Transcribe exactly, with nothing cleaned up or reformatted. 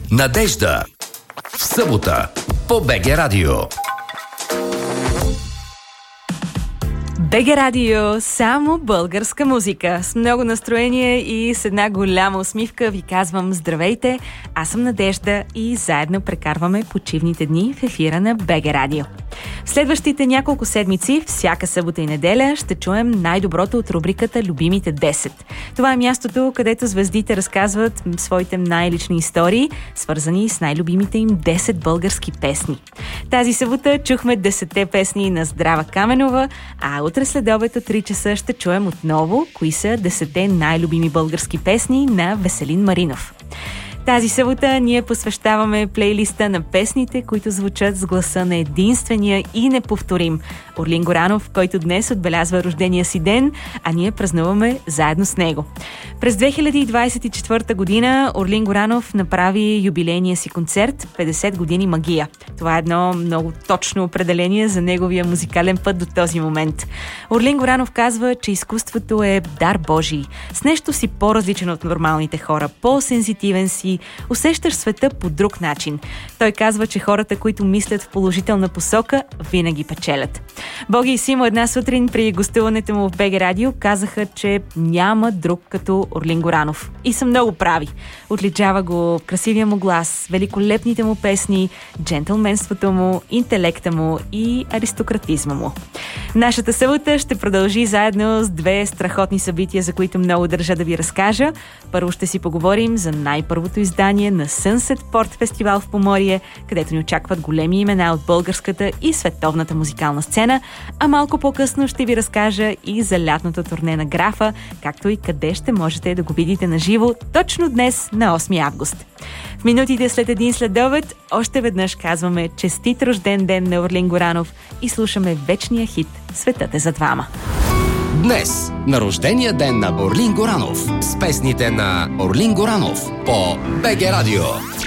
Надежда. В събота по БГ Радио. БГ Радио, само българска музика. С много настроение и с една голяма усмивка ви казвам здравейте. Аз съм Надежда и заедно прекарваме почивните дни в ефира на БГ Радио. В следващите няколко седмици, всяка събота и неделя, ще чуем най-доброто от рубриката Любимите десет. Това е мястото, където звездите разказват своите най-лични истории, свързани с най-любимите им десет български песни. Тази събота чухме десетте песни на Здрава Каменова, а утре след обед от три часа ще чуем отново кои са десетте най-любими български песни на Веселин Маринов. Тази събота ние посвещаваме плейлиста на песните, които звучат с гласа на единствения и неповторим Орлин Горанов, който днес отбелязва рождения си ден, а ние празнуваме заедно с него. През две хиляди двадесет и четвърта година Орлин Горанов направи юбилейния си концерт петдесет години магия. Това е едно много точно определение за неговия музикален път до този момент. Орлин Горанов казва, че изкуството е дар Божий, с нещо си по-различен от нормалните хора, по-сензитивен си, усещаш света по друг начин. Той казва, че хората, които мислят в положителна посока, винаги печелят. Боги и Симо една сутрин при гостуването му в БГ Радио казаха, че няма друг като Орлин Горанов. И са много прави. Отличава го красивия му глас, великолепните му песни, джентълменството му, интелекта му и аристократизма му. Нашата събота ще продължи заедно с две страхотни събития, за които много държа да ви разкажа. Първо ще си поговорим за най-първото издание на Sunset Port фестивал в Поморие, където ни очакват големи имена от българската и световната музикална сцена, а малко по-късно ще ви разкажа и за лятното турне на Графа, както и къде ще можете да го видите на живо точно днес на осми август. В минутите след един следобед още веднъж казваме честит рожден ден на Орлин Горанов и слушаме вечния хит "Светът е за двама". Днес на рождения ден на Орлин Горанов с песните на Орлин Горанов по БГ Радио.